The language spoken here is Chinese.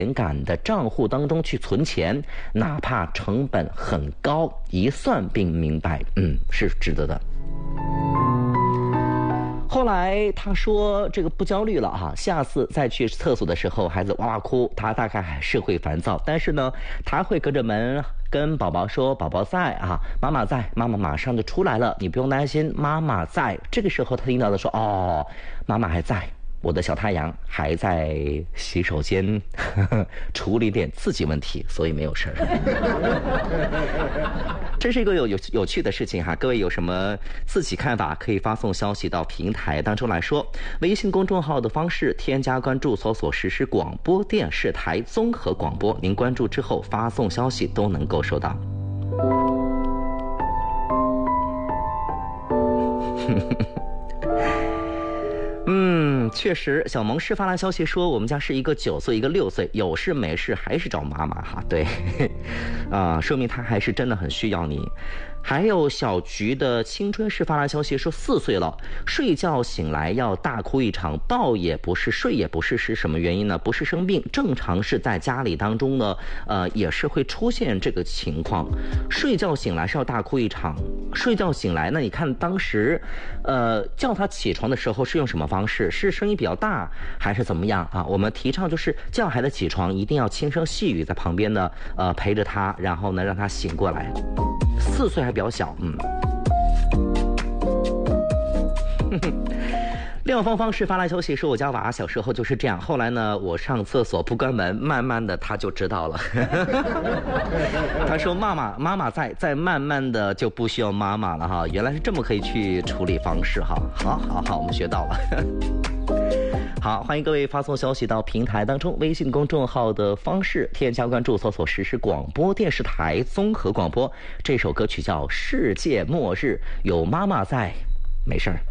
敏感的账户当中去存钱，哪怕成本很高，一算并明白，是值得的。后来他说这个不焦虑了哈，下次再去厕所的时候，孩子哇哇哭，他大概还是会烦躁，但是呢，他会隔着门跟宝宝说：“宝宝在啊，妈妈在，妈妈马上就出来了，你不用担心，妈妈在。”这个时候他听到的说：“哦，妈妈还在。”我的小太阳还在洗手间处理点自己问题，所以没有事儿。这是一个有趣的事情哈，各位有什么自己看法，可以发送消息到平台当中来说。微信公众号的方式，添加关注，搜索实时广播电视台综合广播，您关注之后发送消息都能够收到。确实，小萌是发来消息说，我们家是一个9岁，一个6岁，有事没事还是找妈妈哈。对，说明他还是真的很需要你。还有小菊的青春是发来消息说4岁了，睡觉醒来要大哭一场，抱也不是，睡也不是，是什么原因呢？不是生病，正常是在家里当中呢，也是会出现这个情况。睡觉醒来是要大哭一场，睡觉醒来，那你看当时，叫他起床的时候是用什么方式？是声音比较大，还是怎么样啊？我们提倡就是叫孩子起床，一定要轻声细语在旁边呢，陪着他，然后呢让他醒过来。4岁还比较小，廖芳芳是发来消息说，我家娃小时候就是这样，后来呢我上厕所不关门，慢慢的他就知道了。他说妈妈在，再慢慢的就不需要妈妈了哈，原来是这么可以去处理方式哈。好，我们学到了。好，欢迎各位发送消息到平台当中，微信公众号的方式，添加关注，搜索实时广播电视台综合广播。这首歌曲叫《世界末日》，有妈妈在，没事儿。